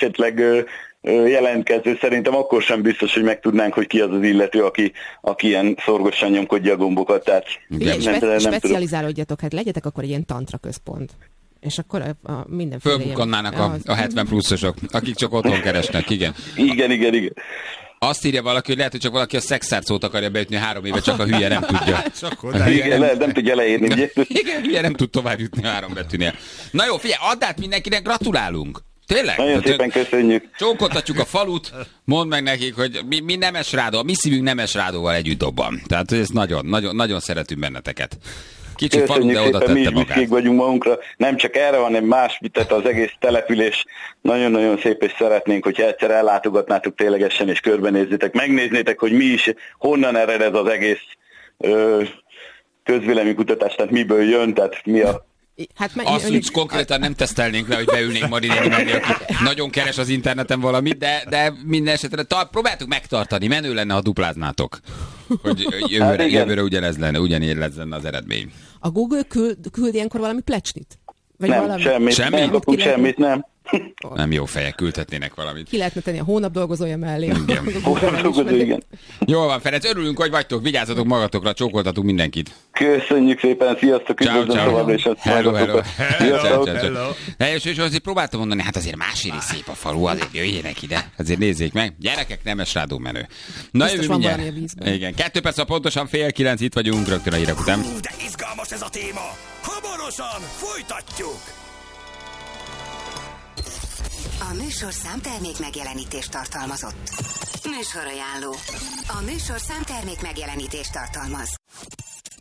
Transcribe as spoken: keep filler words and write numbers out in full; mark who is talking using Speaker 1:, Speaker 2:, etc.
Speaker 1: esetleg ö, ö, jelentkező, szerintem akkor sem biztos, hogy megtudnánk, hogy ki az az illető, aki, aki ilyen szorgosan nyomkodja a gombokat. Tehát
Speaker 2: nem, nem, nem specializálódjatok, hát legyetek akkor egy ilyen tantra központ. És akkor a, a mindenféle...
Speaker 3: Fölbukkannának a, a hetven pluszosok, akik csak otthon keresnek, igen.
Speaker 1: Igen, igen, igen.
Speaker 3: Azt írja valaki, hogy lehet, hogy csak valaki a szexárt szót akarja beütni három éve, csak a hülye nem tudja.
Speaker 1: A hülye igen, nem, nem tudja leírni.
Speaker 3: Igen, hülye nem tud tovább jutni a három betűnél. Na jó, figyelj, add át mindenkinek, gratulálunk. Tényleg?
Speaker 1: Nagyon szépen köszönjük.
Speaker 3: Csókoltatjuk a falut, mondd meg nekik, hogy mi, mi Nemes Rádó, mi szívünk Nemes Rádóval együtt dobban. Tehát, hogy ezt nagyon, nagyon, nagyon szeretünk benneteket. Kicsi falu, de oda tette
Speaker 1: mi is
Speaker 3: magát.
Speaker 1: büszkék vagyunk magunkra, nem csak erre, hanem más, tehát az egész település nagyon-nagyon szép, és szeretnénk, hogyha egyszer ellátogatnátok ténylegesen, és körbenézzétek, megnéznétek, hogy mi is, honnan ered ez az egész ö, közvéleménykutatás, tehát miből jön, tehát mi a...
Speaker 3: Hát, me- Azt úgy konkrétan nem tesztelnénk le, hogy beülnénk Marinéni mellé, aki nagyon keres az interneten valamit, de, de minden esetre ta- próbáltuk megtartani, menő lenne, ha dupláznátok. Hogy jövőre, hát jövőre ugyanez lenne, ugyanígy lenne az eredmény.
Speaker 2: A Google küld, küld ilyenkor valami plecsnit? Vagy
Speaker 1: nem,
Speaker 2: valami?
Speaker 1: semmit,
Speaker 3: Semmi?
Speaker 1: nem kapunk semmit, nem.
Speaker 3: Nem jó fejek, küldhetnének valamit.
Speaker 2: Ki lehetne tenni a hónap dolgozója mellé.
Speaker 3: Igen.
Speaker 1: Hónap dolgozó, igen.
Speaker 3: Jól van, Ferenc, örülünk, hogy vagytok, vigyázzatok magatokra, csókoltatunk mindenkit.
Speaker 1: Köszönjük szépen, sziasztok,
Speaker 3: ciao, ciao.
Speaker 1: És
Speaker 3: hello, hello.
Speaker 1: Sziasztok.
Speaker 3: hello. És, és azért próbáltam mondani, hát azért Máséri szép a falu, azért jöjjenek ide, azért nézzék meg. Gyerekek, Nemes Rádó menő. Na jövő mindjárt. Igen, kettő perc a pontosan fél kilenc, itt vagyunk rögtön a hírek után.
Speaker 4: De izgalmas ez a téma. Hamarosan folytatjuk.
Speaker 5: A műsor számtermék megjelenítést tartalmazott. Műsorajánló. A műsor számtermék megjelenítést tartalmaz.